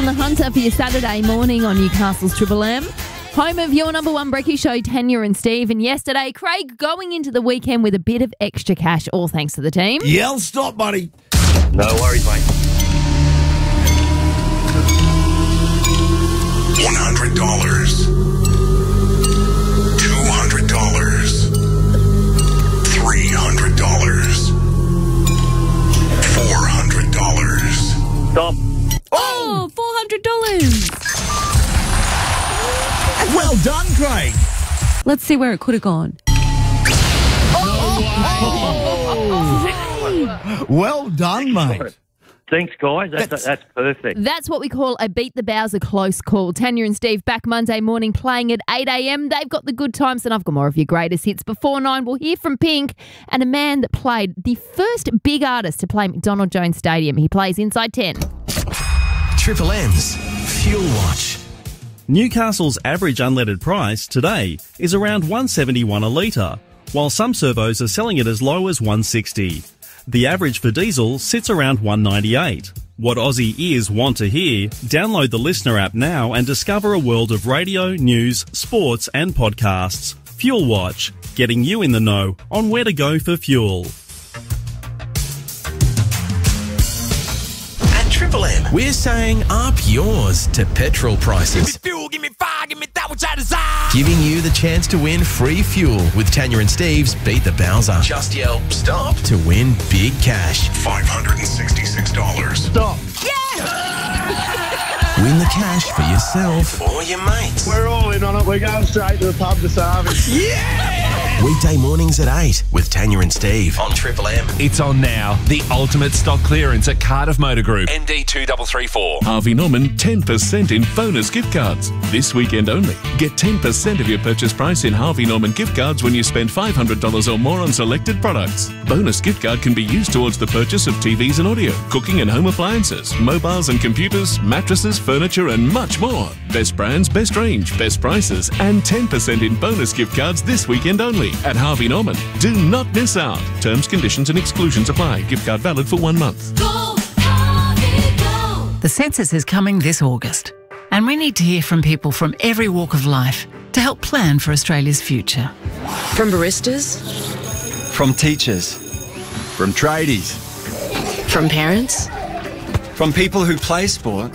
on the Hunter for your Saturday morning on Newcastle's Triple M. Home of your number one brekkie show, Tanya and Steve. And yesterday, Craig going into the weekend with a bit of extra cash, all thanks to the team. Yeah, I'll stop, buddy. No worries, mate. $100, $200, $300, $400. Stop. Oh, $400. Well done, Craig. Let's see where it could have gone. Well done, mate. Thanks, guys. That's perfect. That's what we call a beat the Bowser close call. Tanya and Steve back Monday morning playing at 8 a.m. They've got the good times and I've got more of your greatest hits. Before 9, we'll hear from Pink and a man that played the first big artist to play McDonald Jones Stadium. He plays Inside 10. Triple M's Fuel Watch. Newcastle's average unleaded price today is around $1.71 a litre, while some servos are selling it as low as $1.60. The average for diesel sits around $1.98. What Aussie ears want to hear? Download the Listener app now and discover a world of radio, news, sports and podcasts. Fuel Watch, getting you in the know on where to go for fuel. At Triple M, we're saying up yours to petrol prices. Fuel, give me fire, give me that which I desire. Giving you the chance to win free fuel with Tanya and Steve's Beat the Bowser. Just yell, stop, to win big cash. $566. Stop. Win the cash for yourself or your mates. We're all in on it. We're going straight to the pub this afternoon. Weekday mornings at 8 with Tanya and Steve on Triple M. It's on now. The ultimate stock clearance at Cardiff Motor Group. ND2334. Harvey Norman 10% in bonus gift cards. This weekend only. Get 10% of your purchase price in Harvey Norman gift cards when you spend $500 or more on selected products. Bonus gift card can be used towards the purchase of TVs and audio, cooking and home appliances, mobiles and computers, mattresses, furniture and much more. Best brands, best range, best prices and 10% in bonus gift cards this weekend only at Harvey Norman. Do not miss out. Terms, conditions and exclusions apply. Gift card valid for 1 month. Go, Harvey, go. The census is coming this August, and we need to hear from people from every walk of life to help plan for Australia's future. From baristas, from teachers, from tradies, from parents, from people who play sport,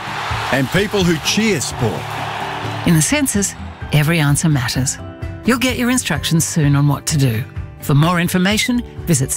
and people who cheer sport. In the census, every answer matters. You'll get your instructions soon on what to do. For more information, visit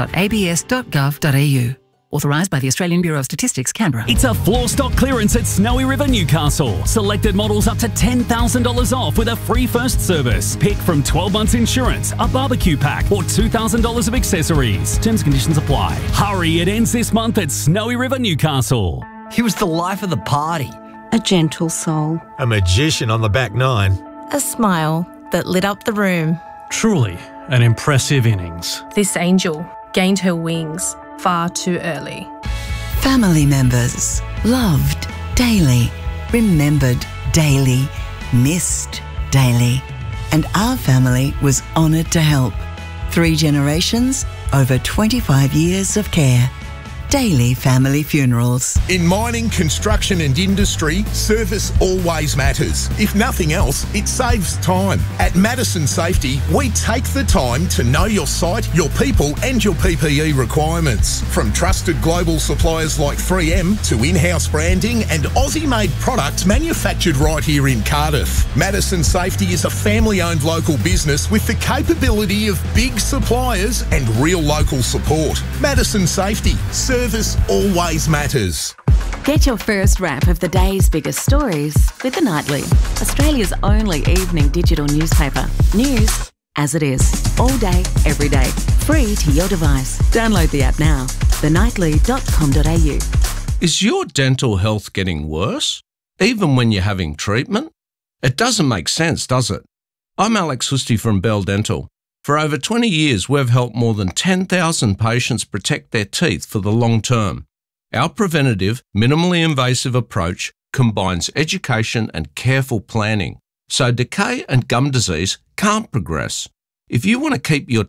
census.abs.gov.au. Authorised by the Australian Bureau of Statistics, Canberra. It's a floor stock clearance at Snowy River, Newcastle. Selected models up to $10,000 off with a free first service. Pick from 12 months insurance, a barbecue pack, or $2,000 of accessories. Terms and conditions apply. Hurry, it ends this month at Snowy River, Newcastle. He was the life of the party. A gentle soul. A magician on the back nine. A smile that lit up the room. Truly an impressive innings. This angel gained her wings far too early. Family members, loved daily, remembered daily, missed daily. And our family was honoured to help. 3 generations, over 25 years of care. Daily Family Funerals. In mining, construction and industry, service always matters. If nothing else, it saves time. At Madison Safety, we take the time to know your site, your people and your PPE requirements. From trusted global suppliers like 3M to in-house branding and Aussie-made products manufactured right here in Cardiff. Madison Safety is a family-owned local business with the capability of big suppliers and real local support. Madison Safety. Service always matters. Get your first wrap of the day's biggest stories with The Nightly, Australia's only evening digital newspaper. News as it is, all day, every day, free to your device. Download the app now, thenightly.com.au. Is your dental health getting worse, even when you're having treatment? It doesn't make sense, does it? I'm Alex Husty from Bell Dental. For over 20 years, we've helped more than 10,000 patients protect their teeth for the long term. Our preventative, minimally invasive approach combines education and careful planning, so decay and gum disease can't progress. If you want to keep your